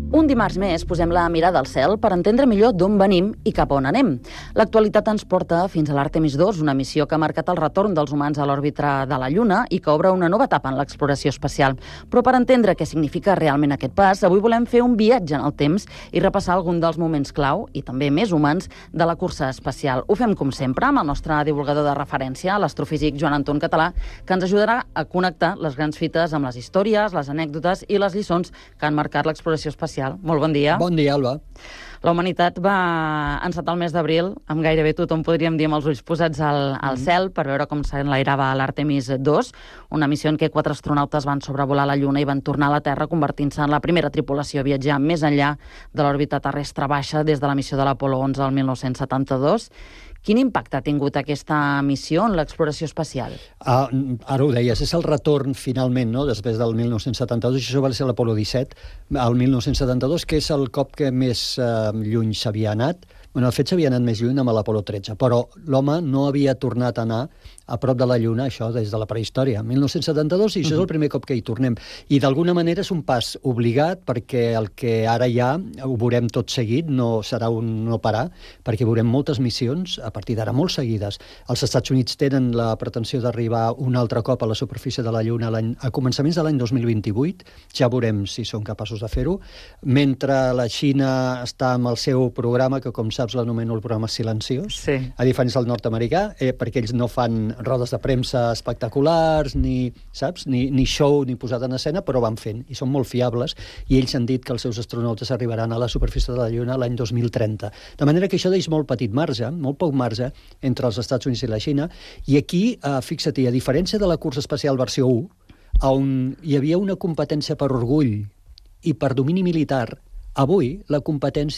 Un dimarts més posem la mirada al cel per entendre millor d'on venim i cap a on anem. L'actualitat ens porta fins a l'Àrtemis 2, una missió que ha marcat el retorn dels humans a l'òrbita de la Lluna i que obre una nova etapa en l'exploració espacial. Però per entendre què significa realment aquest pas, avui volem fer un viatge en el temps i repassar algun dels moments clau i també més humans de la cursa espacial. Ho fem com sempre amb el nostre divulgador de referència, l'astrofísic Joan Anton Català, que ens ajudarà a connectar les grans fites amb les històries, les anècdotes i les lliçons que han marcat l'exploració espacial. Molt bon dia. Bon dia, Alba. La humanitat va encetar el mes d'abril amb gairebé tothom, podríem dir, amb els ulls posats al cel per veure com s'enlairava l'Àrtemis 2, una missió en què 4 astronautes van sobrevolar la Lluna i van tornar a la Terra convertint-se en la primera tripulació a viatjar més enllà de l'òrbita terrestre baixa des de la missió de l'Apolo 11 al 1972. Quin impacte ha tingut aquesta missió en l'exploració espacial? Ara ho deies, és el retorn finalment, no?, després del 1972, això va ser l'Apolo 17, el 1972, que és el cop que més lluny s'havia anat. Bueno, de fet, s'havia anat més lluny amb l'Apolo 13, però l'home no havia tornat a anar a prop de la Lluna, això des de la prehistòria, 1972, i això és el primer cop que hi tornem. I d'alguna manera és un pas obligat, perquè el que ara hi ha ho veurem tot seguit, no serà un no parar, perquè veurem moltes missions, a partir d'ara molt seguides. Els Estats Units tenen la pretensió d'arribar un altre cop a la superfície de la Lluna a començaments de l'any 2028, ja veurem si són capaços de fer-ho, mentre la Xina està amb el seu programa, que com saps l'anomeno el programa silenciós, sí, a diferència del nord-americà, perquè ells no fan rodes de premsa espectaculars, ni show, ni posada en escena, però van fent, i són molt fiables, i ells han dit que els seus astronautes arribaran a la superfície de la Lluna l'any 2030. De manera que això deix molt petit marge, molt poc marge, entre els Estats Units i la Xina, i aquí, fixa-t'hi, a diferència de la cursa espacial versió 1, on hi havia una competència per orgull i per domini militar, avui la competència